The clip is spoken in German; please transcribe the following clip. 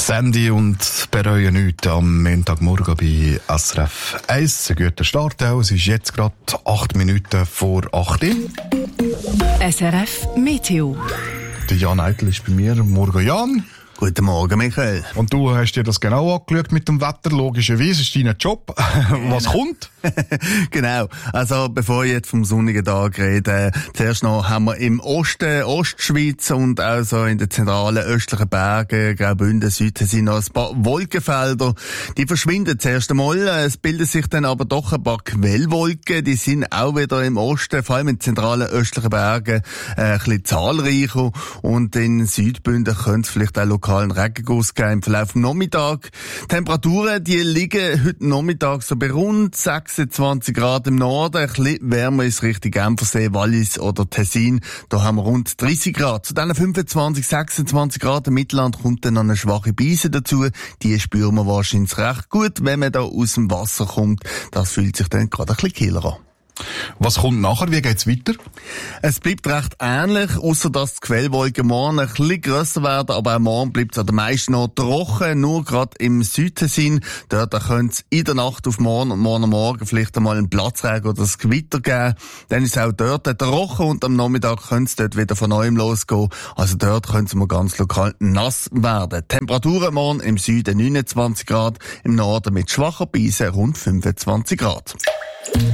Sandy und bereuen nichts am Montagmorgen bei SRF 1. Ein guter Start auch. Es ist jetzt gerade 8 Minuten vor 8 Uhr. SRF Meteo. Der Jan Eitel ist bei mir. Morgen, Jan. Guten Morgen, Michael. Und du hast dir das genau angeschaut mit dem Wetter, logischerweise, ist dein Job. Was kommt? Genau. Also, bevor ich jetzt vom sonnigen Tag rede, zuerst noch haben wir im Osten, Ostschweiz und also in den zentralen östlichen Bergen, Graubünden, Süden sind noch ein paar Wolkenfelder. Die verschwinden zuerst einmal. Es bilden sich dann aber doch ein paar Quellwolken. Die sind auch wieder im Osten, vor allem in den zentralen östlichen Bergen, ein bisschen zahlreicher. Und in Südbünden könnte es vielleicht auch lokal einen Regenguss geben im Verlauf des Nachmittags. Temperaturen, die liegen heute Nachmittag so bei rund 26 Grad im Norden. Ein bisschen wärmer ist Richtung Genfersee, Wallis oder Tessin. Da haben wir rund 30 Grad. Zu diesen 25, 26 Grad im Mittelland kommt dann noch eine schwache Brise dazu. Die spüren wir wahrscheinlich recht gut, wenn man da aus dem Wasser kommt. Das fühlt sich dann gerade ein bisschen kühler an. Was kommt nachher? Wie geht's weiter? Es bleibt recht ähnlich, ausser dass die Quellwolken morgen ein bisschen grösser werden, aber auch morgen bleibt es an den meisten noch trocken, nur gerade im Süden sind. Dort könnte es in der Nacht auf morgen und morgen vielleicht einmal einen Platzregen oder ein Gewitter geben. Dann ist es auch dort trocken und am Nachmittag könnte es dort wieder von neuem losgehen. Also dort könnte es mal ganz lokal nass werden. Temperaturen morgen im Süden 29 Grad, im Norden mit schwacher Brise rund 25 Grad.